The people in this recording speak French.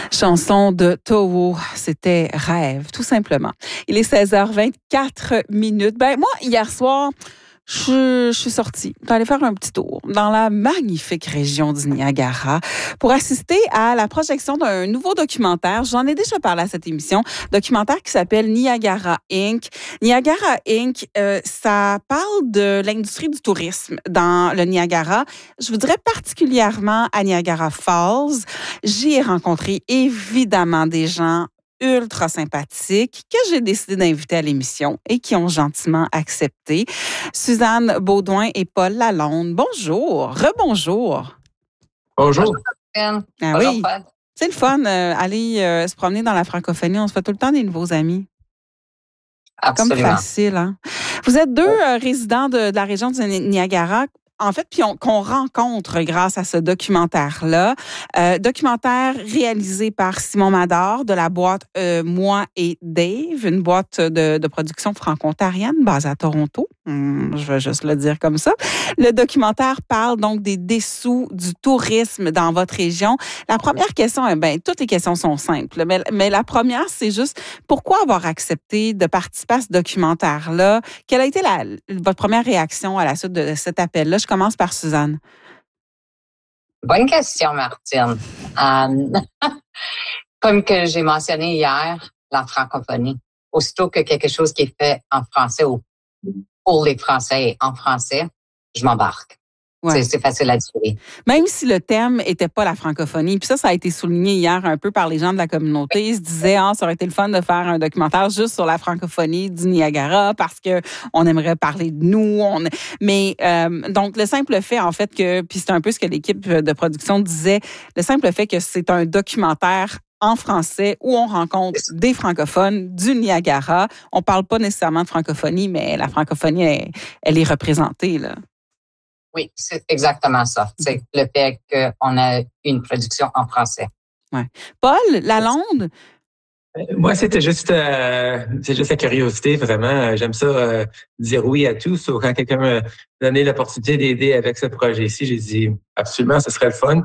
Chanson de Toho, c'était Rêve, tout simplement. Il est 16h24 minutes. Moi, hier soir, je suis sortie pour aller faire un petit tour dans la magnifique région du Niagara pour assister à la projection d'un nouveau documentaire. J'en ai déjà parlé à cette émission, documentaire qui s'appelle Niagara Inc. Niagara Inc., ça parle de l'industrie du tourisme dans le Niagara. Je vous dirais particulièrement à Niagara Falls. J'y ai rencontré évidemment des gens ultra sympathiques que j'ai décidé d'inviter à l'émission et qui ont gentiment accepté. Suzanne Beaudoin et Paul Lalonde. Bonjour. Rebonjour. Bonjour. Ah oui. C'est le fun, aller se promener dans la francophonie. On se fait tout le temps des nouveaux amis. Absolument. Comme facile, hein? Vous êtes deux résidents de la région du Niagara. En fait, puis qu'on rencontre grâce à ce documentaire-là. Documentaire réalisé par Simon Mador de la boîte Moi et Dave, une boîte de production franco-ontarienne basée à Toronto. Je vais juste le dire comme ça. Le documentaire parle donc des dessous du tourisme dans votre région. La première question, toutes les questions sont simples, mais la première, c'est juste pourquoi avoir accepté de participer à ce documentaire-là? Quelle a été votre première réaction à la suite de cet appel-là? Je commence par Suzanne. Bonne question, Martine. Comme que j'ai mentionné hier, la francophonie. Aussitôt que quelque chose qui est fait en français ou pour les Français et en français, je m'embarque. Ouais. C'est facile à dire. Même si le thème n'était pas la francophonie, puis ça a été souligné hier un peu par les gens de la communauté. Ils se disaient, ça aurait été le fun de faire un documentaire juste sur la francophonie du Niagara parce que on aimerait parler de nous. Mais donc, le simple fait, en fait, puis c'est un peu ce que l'équipe de production disait, le simple fait que c'est un documentaire en français où on rencontre des francophones du Niagara. On parle pas nécessairement de francophonie, mais la francophonie, elle est représentée, là. Oui, c'est exactement ça. C'est le fait qu'on a une production en français. Ouais. Paul Lalonde? Moi, c'était juste la curiosité, vraiment. J'aime ça dire oui à tout. Quand quelqu'un m'a donné l'opportunité d'aider avec ce projet-ci, j'ai dit absolument, ce serait le fun.